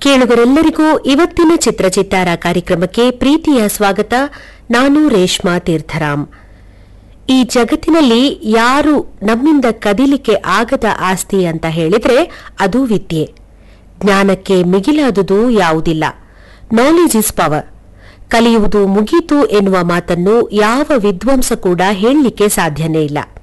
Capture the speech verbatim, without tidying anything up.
ಕೇಳುಗರೆಲ್ಲರಿಗೂ ಇವತ್ತಿನ ಚಿತ್ರಚಿತ್ತಾರ ಕಾರ್ಯಕ್ರಮಕ್ಕೆ ಪ್ರೀತಿಯ ಸ್ವಾಗತ. ನಾನು ರೇಷ್ಮಾ ತೀರ್ಥರಾಮ್. ಈ ಜಗತ್ತಿನಲ್ಲಿ ಯಾರು ನಮ್ಮಿಂದ ಕದಿಲಿಕ್ಕೆ ಆಗದ ಆಸ್ತಿ ಅಂತ ಹೇಳಿದ್ರೆ ಅದು ವಿದ್ಯೆ. ಜ್ಞಾನಕ್ಕೆ ಮಿಗಿಲಾದುದು ಯಾವುದಿಲ್ಲ. Knowledge is power. ಕಲಿಯುವುದು ಮುಗೀತು ಎನ್ನುವ ಮಾತನ್ನು ಯಾವ ವಿದ್ವಾಂಸ ಕೂಡ ಹೇಳಲಿಕ್ಕೆ ಸಾಧ್ಯನೇ ಇಲ್ಲ.